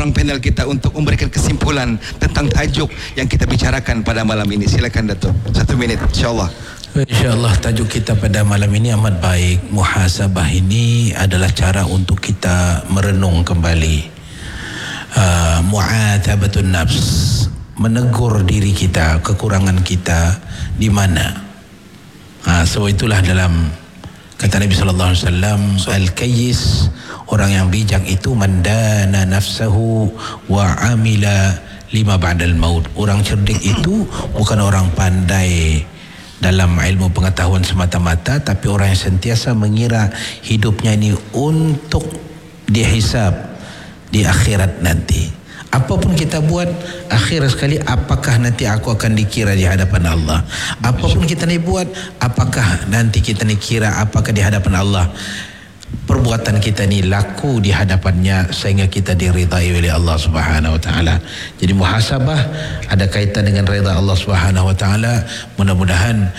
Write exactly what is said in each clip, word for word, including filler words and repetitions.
orang panel kita untuk memberikan kesimpulan tentang tajuk yang kita bicarakan pada malam ini. Silakan Datuk, satu minit insyaAllah. InsyaAllah tajuk kita pada malam ini amat baik. Muhasabah ini adalah cara untuk kita merenung kembali. uh, Mu'atabatun nafs, menegur diri kita, kekurangan kita di mana. uh, Sebab itulah dalam kata Nabi sallallahu alaihi wasallam, al-kayyis, orang yang bijak itu mandana nafsahu wa amila lima ba'dal maut. Orang cerdik itu bukan orang pandai dalam ilmu pengetahuan semata-mata, tapi orang yang sentiasa mengira hidupnya ini untuk dihisab di akhirat nanti. Apapun kita buat, akhir sekali apakah nanti aku akan dikira di hadapan Allah. Apapun kita ni buat, apakah nanti kita ni kira apakah di hadapan Allah. Perbuatan kita ni laku di hadapannya sehingga kita diridai oleh Allah Subhanahu wa taala. Jadi muhasabah ada kaitan dengan redha Allah Subhanahu wa taala. Mudah-mudahan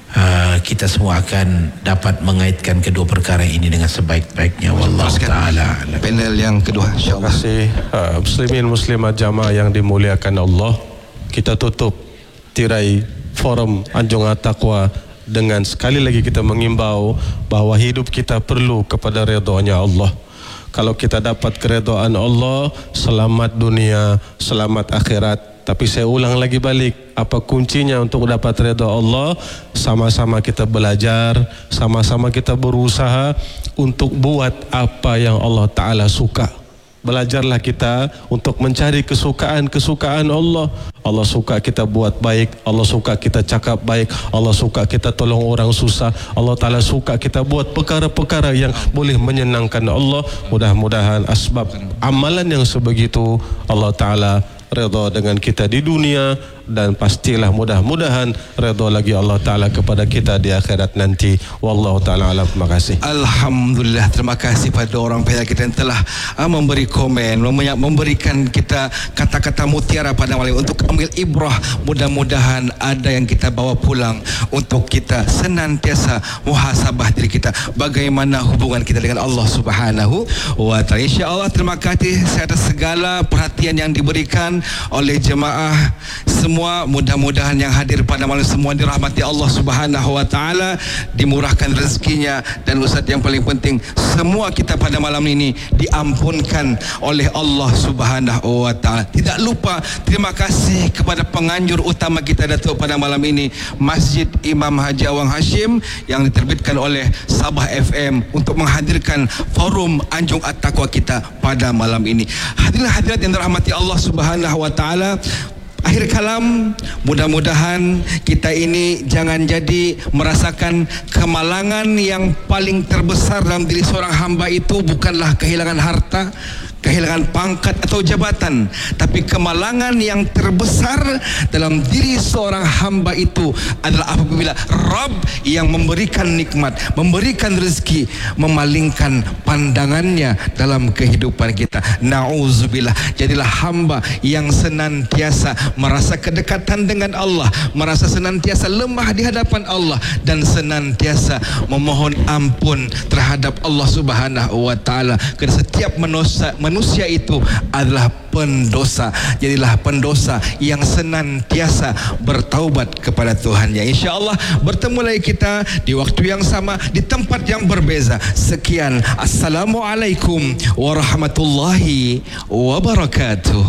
uh, kita semua akan dapat mengaitkan kedua perkara ini dengan sebaik-baiknya. Wallahu taala. Panel yang kedua insyaallah. Terima kasih uh, muslimin muslimat jamaah yang dimuliakan Allah. Kita tutup tirai forum Anjung At-Taqwa dengan sekali lagi kita mengimbau bahawa hidup kita perlu kepada redha-Nya Allah. Kalau kita dapat keredaan Allah, selamat dunia, selamat akhirat. Tapi saya ulang lagi balik, apa kuncinya untuk dapat redha Allah? Sama-sama kita belajar, sama-sama kita berusaha untuk buat apa yang Allah Ta'ala suka. Belajarlah kita untuk mencari kesukaan-kesukaan Allah. Allah suka kita buat baik, Allah suka kita cakap baik, Allah suka kita tolong orang susah, Allah Ta'ala suka kita buat perkara-perkara yang boleh menyenangkan Allah. Mudah-mudahan asbab amalan yang sebegitu Allah Ta'ala redha dengan kita di dunia, dan pastilah mudah-mudahan redha lagi Allah Ta'ala kepada kita di akhirat nanti. Wallahu ta'ala alam. Terima kasih. Alhamdulillah, terima kasih pada orang panel kita yang telah uh, memberi komen, memberikan kita kata-kata mutiara pada malam ini untuk ambil ibrah. Mudah-mudahan ada yang kita bawa pulang untuk kita senantiasa muhasabah diri kita, bagaimana hubungan kita dengan Allah Subhanahu wa ta'ala. InsyaAllah terima kasih atas segala perhatian yang diberikan oleh jemaah semua. Mudah-mudahan yang hadir pada malam semua dirahmati Allah Subhanahu wa taala, dimurahkan rezekinya, dan Ustaz yang paling penting semua kita pada malam ini diampunkan oleh Allah Subhanahu wa taala. Tidak lupa terima kasih kepada penganjur utama kita Datuk pada malam ini, Masjid Imam Haji Awang Hashim yang diterbitkan oleh Sabah F M untuk menghadirkan forum Anjung At-Taqwa kita pada malam ini. Hadirin hadirat yang dirahmati Allah Subhanahu wa taala, akhir kalam, mudah-mudahan kita ini jangan jadi merasakan kemalangan yang paling terbesar dalam diri seorang hamba itu bukanlah kehilangan harta, kehilangan pangkat atau jabatan, tapi kemalangan yang terbesar dalam diri seorang hamba itu adalah apabila Rabb yang memberikan nikmat, memberikan rezeki, memalingkan pandangannya dalam kehidupan kita. Na'udzubillah. Jadilah hamba yang senantiasa merasa kedekatan dengan Allah, merasa senantiasa lemah di hadapan Allah, dan senantiasa memohon ampun terhadap Allah Subhanahu wa taala. Kerana setiap manusia manusia itu adalah pendosa. Jadilah pendosa yang senantiasa bertaubat kepada Tuhannya. InsyaAllah bertemu lagi kita di waktu yang sama, di tempat yang berbeza. Sekian, Assalamualaikum warahmatullahi wabarakatuh.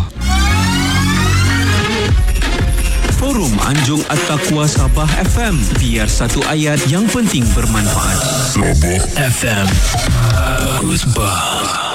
Forum Anjung At-Taqwa Sabah F M. Biar satu ayat yang penting bermanfaat. Sabah F M. Bagus bah.